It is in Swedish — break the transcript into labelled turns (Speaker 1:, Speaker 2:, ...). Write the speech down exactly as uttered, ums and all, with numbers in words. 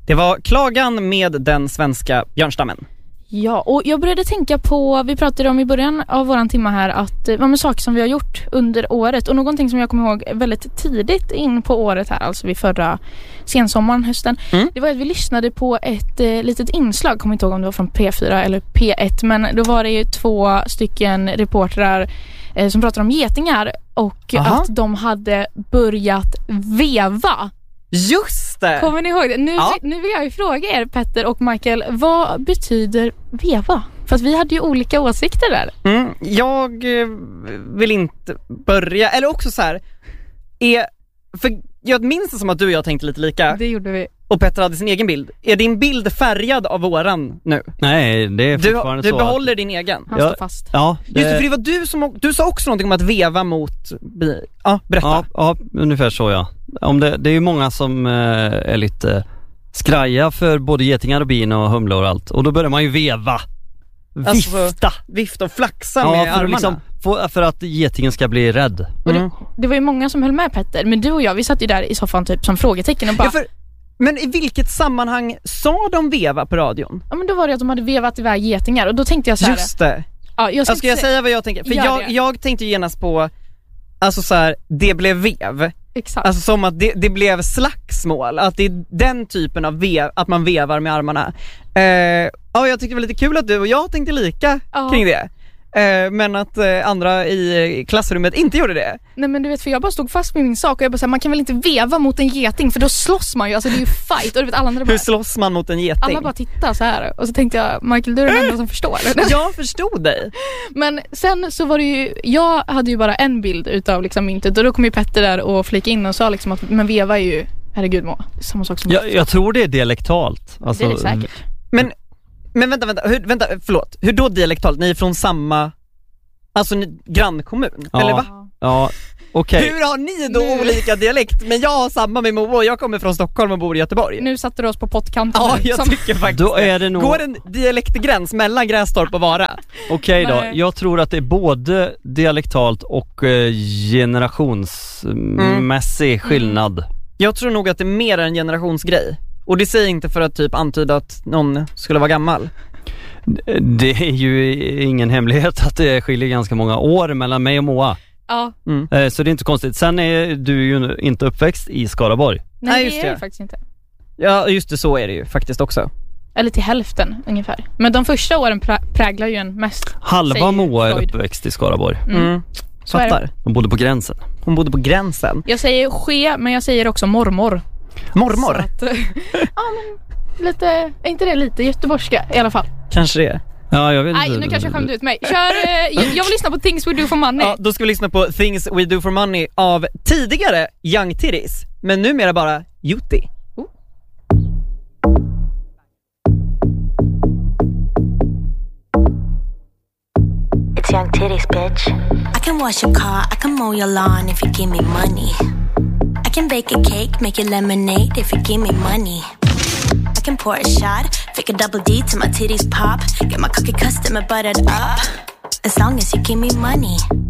Speaker 1: Det var Klagan med den svenska björnstammen.
Speaker 2: Ja, och jag började tänka på, vi pratade om i början av våran timma här, att vad med saker som vi har gjort under året. Och någonting som jag kommer ihåg väldigt tidigt in på året här, alltså vid förra sensommaren, hösten. Mm. Det var att vi lyssnade på ett eh, litet inslag, kommer inte ihåg om det var från P fyra eller P ett. Men då var det ju två stycken reportrar eh, som pratade om getingar. Och Aha. att de hade börjat veva.
Speaker 1: Just det!
Speaker 2: Kommer ni ihåg det? Nu, ja. nu vill jag ju fråga er, Petter och Michael, vad betyder veva? För att vi hade ju olika åsikter där.
Speaker 1: Mm, jag vill inte börja, eller också så här, är, för jag minns det som att du och jag tänkte lite lika.
Speaker 2: Det gjorde vi.
Speaker 1: Och Petter hade sin egen bild. Är din bild färgad av våran nu?
Speaker 3: Nej, det är fortfarande
Speaker 1: du,
Speaker 3: så.
Speaker 1: Du behåller att... din egen.
Speaker 2: Han står fast.
Speaker 3: Ja,
Speaker 1: det... Just det, för det var du som, du sa också någonting om att veva mot... Ja, berätta.
Speaker 3: Ja, ja ungefär så, ja. Om det, det är ju många som eh, är lite skraja för både getingar och bin och humlor och allt. Och då börjar man ju veva. Vifta.
Speaker 1: Alltså, vifta och flaxa
Speaker 3: ja,
Speaker 1: med
Speaker 3: för
Speaker 1: armarna.
Speaker 3: Liksom, för, för att getingen ska bli rädd.
Speaker 2: Mm. Det, det var ju många som höll med, Petter. Men du och jag, vi satt ju där i soffan typ som frågetecken och bara...
Speaker 1: Ja, för... Men i vilket sammanhang sa de veva på radion?
Speaker 2: Ja, men då var det att de hade vevat iväg getingar. Och då tänkte jag så här...
Speaker 1: Just det.
Speaker 2: Ja, jag ska,
Speaker 1: ska jag
Speaker 2: se...
Speaker 1: säga vad jag tänker? För jag, jag tänkte genast på... Alltså så här, det blev vev.
Speaker 2: Exakt.
Speaker 1: Alltså som att det, det blev slagsmål. Att det är den typen av vev, att man vevar med armarna. Eh, ja, jag tyckte det var lite kul att du och jag tänkte lika ja. kring det. Eh, men att eh, andra i klassrummet inte gjorde det.
Speaker 2: Nej, men du vet, för jag bara stod fast med min sak och jag bara såhär, man kan väl inte veva mot en geting, för då slåss man ju, alltså det är ju fight. Och du vet, alla andra bara,
Speaker 1: hur slåss man mot en geting?
Speaker 2: Alla bara tittar så här. Och så tänkte jag, Michael, du är den enda som förstår.
Speaker 1: Jag förstod dig.
Speaker 2: Men sen så var det ju, jag hade ju bara en bild utav liksom myntet, och då kom ju Petter där och flika in och sa liksom att, men veva är ju, herregud må, samma sak som
Speaker 3: jag, jag tror det är dialektalt. Alltså,
Speaker 2: det är det säkert.
Speaker 1: Men Men vänta, vänta, hur, vänta, förlåt. Hur då dialektalt? Ni är från samma, alltså ni, grannkommun,
Speaker 3: ja,
Speaker 1: eller va?
Speaker 3: Ja, okej. Okay.
Speaker 1: Hur har ni då nu olika dialekt? Men jag har samma med Moa och jag kommer från Stockholm och bor i Göteborg.
Speaker 2: Nu satte du oss på pottkanten.
Speaker 1: Ja,
Speaker 2: nu,
Speaker 1: jag
Speaker 2: som...
Speaker 1: tycker faktiskt
Speaker 3: då är det nog...
Speaker 1: Går en dialektgräns mellan Grästorp och Vara?
Speaker 3: Okej okay, då, jag tror att det är både dialektalt och eh, generationsmässig mm. skillnad.
Speaker 1: Mm. Jag tror nog att det är mer en generationsgrej. Och det säger inte för att typ antyda att någon skulle vara gammal.
Speaker 3: Det är ju ingen hemlighet att det skiljer ganska många år mellan mig och Moa.
Speaker 2: Ja.
Speaker 3: Mm. Så det är inte konstigt. Sen är du ju inte uppväxt i Skaraborg.
Speaker 2: Nej, Nej just det är det ju faktiskt inte.
Speaker 1: Ja, just det, så är det ju faktiskt också.
Speaker 2: Eller till hälften ungefär. Men de första åren prä- präglar ju en mest.
Speaker 3: Halva Moa är uppväxt i Skaraborg.
Speaker 2: Mm. Mm.
Speaker 1: Fattar.
Speaker 3: De bodde på gränsen.
Speaker 1: Hon bodde på gränsen.
Speaker 2: Jag säger ske, men jag säger också mormor.
Speaker 1: Mormor?
Speaker 2: Att, ja, men lite, är inte det lite göteborgska i alla fall?
Speaker 1: Kanske det.
Speaker 3: Ja, jag vet inte.
Speaker 2: Nej, nu kanske jag skämde ut mig. Kör, jag vill lyssna på Things We Do For Money.
Speaker 1: Ja, då ska vi lyssna på Things We Do For Money av tidigare Young Titties, men numera bara Yuti. Oh.
Speaker 4: It's Young Titties, bitch. I can wash your car, I can mow your lawn if you give me money. I can bake a cake, make your lemonade if you give me money. I can pour a shot, fake a double D to my titties pop. Get my cookie custom and buttered up, as long as you give me money.